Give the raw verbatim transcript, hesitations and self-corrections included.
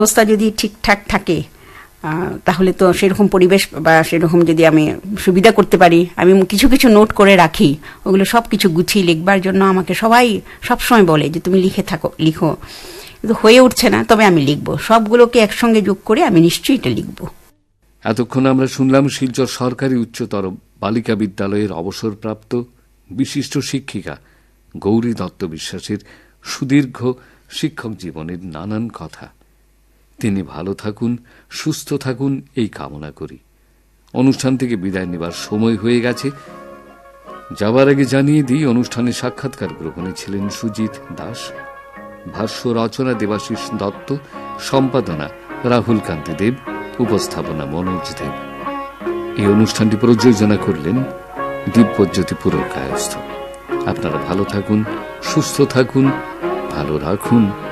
অবস্থা যদি ঠিকঠাক থাকে তাহলে তো সেরকম পরিবেশ বা সেরকম যদি আমি সুবিধা করতে পারি, আমি কিছু কিছু নোট করে রাখি, ওগুলো সব কিছু গুছিয়ে লিখবার জন্য আমাকে সবাই সবসময় বলে যে তুমি লিখে থাকো, লিখো। কিন্তু হয়ে উঠছে না, তবে আমি লিখবো, সবগুলোকে একসঙ্গে যোগ করে আমি নিশ্চয়ই এটা লিখবো। এতক্ষণ আমরা শুনলাম শিলচর সরকারি উচ্চতর বালিকা বিদ্যালয়ের অবসরপ্রাপ্ত বিশিষ্ট শিক্ষিকা গৌরী দত্ত বিশ্বাসের সুদীর্ঘ শিক্ষক জীবনের নানান কথা। তিনি ভালো থাকুন, সুস্থ থাকুন এই কামনা করি। অনুষ্ঠান থেকে বিদায় নেবার সময় হয়ে গেছে। যাবার আগে জানিয়ে দিই, অনুষ্ঠানে সাক্ষাৎকার গ্রহণে ছিলেন সুজিত দাস, ভাষ্য রচনা দেবাশিস দত্ত, সম্পাদনা রাহুল কান্তি দেব, উপস্থাপনা মনোজ দেব। এই অনুষ্ঠানটি প্রযোজনা করলেন দিব্যজ্যোতি পুরকায়স্থ। আপনারা ভালো থাকুন, সুস্থ থাকুন, ভালো রাখুন।